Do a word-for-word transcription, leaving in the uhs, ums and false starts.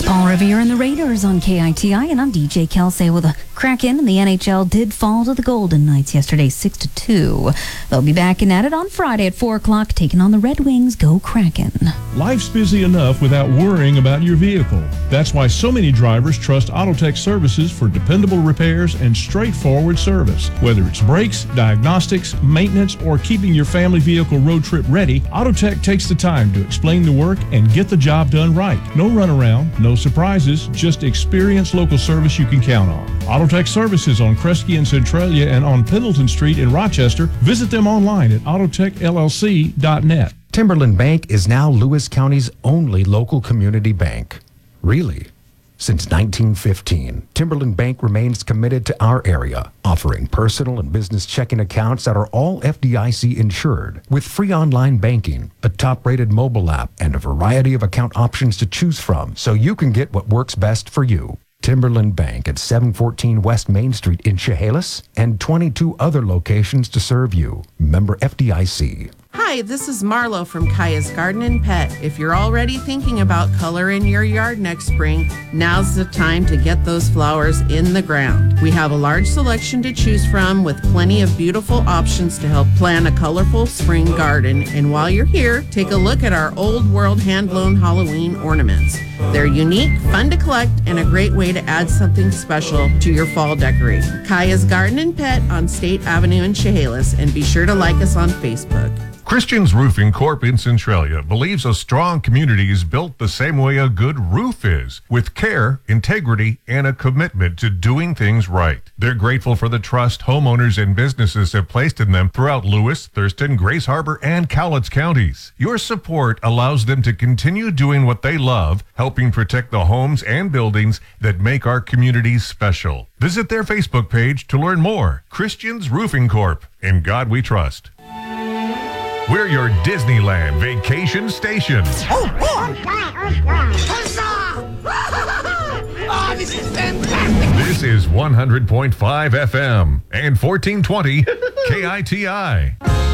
Paul Revere and the Raiders on K I T I, and I'm D J Kelsey. With a Kraken, and the N H L did fall to the Golden Knights yesterday, six to two. They'll be back in at it on Friday at four o'clock, taking on the Red Wings. Go Kraken. Life's busy enough without worrying about your vehicle. That's why so many drivers trust Autotech Services for dependable repairs and straightforward service. Whether it's brakes, diagnostics, maintenance, or keeping your family vehicle road trip ready, Autotech takes the time to explain the work and get the job done right. No runaround, no surprises, just experienced local service you can count on. Autotech Services on Kresge and Centralia and on Pendleton Street in Rochester. Visit them online at autotech L L C dot net. Timberland Bank is now Lewis County's only local community bank. Really? Since nineteen fifteen, Timberland Bank remains committed to our area, offering personal and business checking accounts that are all F D I C insured, with free online banking, a top-rated mobile app, and a variety of account options to choose from so you can get what works best for you. Timberland Bank at seven fourteen West Main Street in Chehalis, and twenty-two other locations to serve you. Member F D I C. Hi, this is Marlo from Kaya's Garden and Pet. If you're already thinking about color in your yard next spring, now's the time to get those flowers in the ground. We have a large selection to choose from with plenty of beautiful options to help plan a colorful spring garden. And while you're here, take a look at our Old World hand-blown Halloween ornaments. They're unique, fun to collect, and a great way to add something special to your fall decorating. Kaya's Garden and Pet on State Avenue in Chehalis, and be sure to like us on Facebook. Christian's Roofing Corp in Centralia believes a strong community is built the same way a good roof is, with care, integrity, and a commitment to doing things right. They're grateful for the trust homeowners and businesses have placed in them throughout Lewis, Thurston, Grace Harbor, and Cowlitz counties. Your support allows them to continue doing what they love, helping protect the homes and buildings that make our communities special. Visit their Facebook page to learn more. Christian's Roofing Corp. In God we trust. We're your Disneyland vacation station. Oh, oh. Huzzah! Oh, this is fantastic. This is one hundred point five F M and fourteen twenty K I T I.